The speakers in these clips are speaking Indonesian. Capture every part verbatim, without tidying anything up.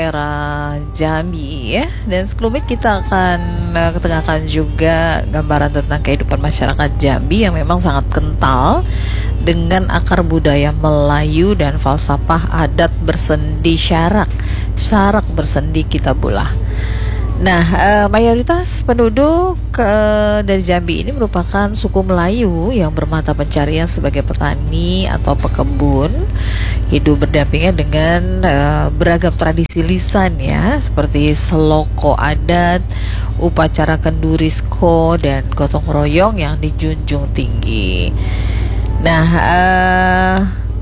daerah Jambi ya. Dan sebelumnya kita akan uh, ketengahkan juga gambaran tentang kehidupan masyarakat Jambi yang memang sangat kental dengan akar budaya Melayu dan falsafah adat bersendi syarak. Syarak bersendi Kitabullah. Nah, eh, mayoritas penduduk eh, dari Jambi ini merupakan suku Melayu yang bermata pencarian sebagai petani atau pekebun, hidup berdampingan dengan eh, beragam tradisi lisan ya, seperti seloko adat, upacara kendurisko, dan gotong royong yang dijunjung tinggi. Nah, eh,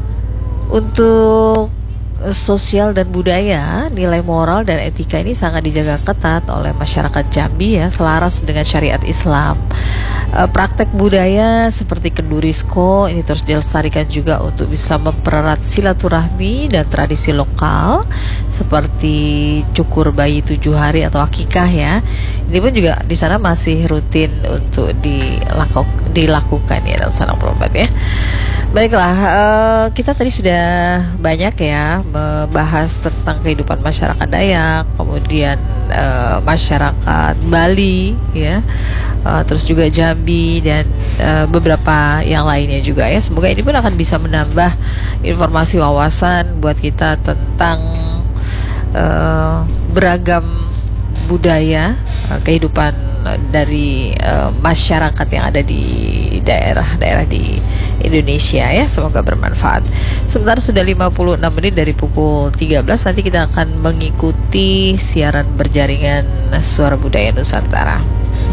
untuk sosial dan budaya, nilai moral dan etika ini sangat dijaga ketat oleh masyarakat Jambi ya, selaras dengan syariat Islam. E, praktek budaya seperti kendurisko ini terus dilestarikan juga untuk bisa mempererat silaturahmi dan tradisi lokal seperti cukur bayi tujuh hari atau akikah ya. Ini pun juga di sana masih rutin untuk dilaku, dilakukan ya dalam sana berobat ya. Baiklah, uh, kita tadi sudah banyak ya membahas tentang kehidupan masyarakat Dayak, kemudian uh, masyarakat Bali ya, uh, terus juga Jambi dan uh, beberapa yang lainnya juga ya. Semoga ini pun akan bisa menambah informasi wawasan buat kita tentang uh, beragam budaya, uh, kehidupan dari uh, masyarakat yang ada di daerah-daerah di Indonesia ya. Semoga bermanfaat. Sebentar sudah lima puluh enam menit dari pukul tiga belas. Nanti kita akan mengikuti siaran berjaringan Suara Budaya Nusantara.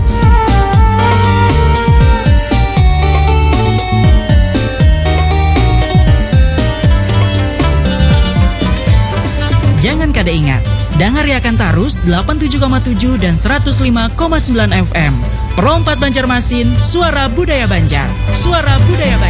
Jangan kada ingat, dengariakan Tarus delapan puluh tujuh koma tujuh dan seratus lima koma sembilan F M. Perompat Banjarmasin, Suara Budaya Banjar. Suara Budaya Banjar.